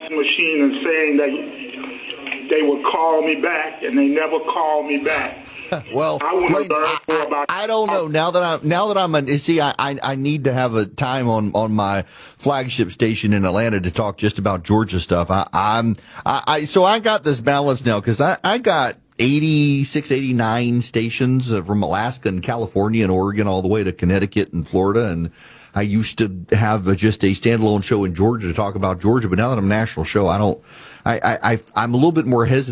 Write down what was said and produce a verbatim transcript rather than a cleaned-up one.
machine and saying that they would call me back, and they never called me back. Well, I want Dwayne, to learn I, more I, about. I don't know. Now that I'm now that I'm a, see, I, I I need to have a time on on my flagship station in Atlanta to talk just about Georgia stuff. I, I'm I, I so I got this balance now because I I got eighty-six, eighty-nine stations from Alaska and California and Oregon all the way to Connecticut and Florida, and I used to have a, just a standalone show in Georgia to talk about Georgia, but now that I'm a national show, I don't. I, I, I I'm a little bit more hesitant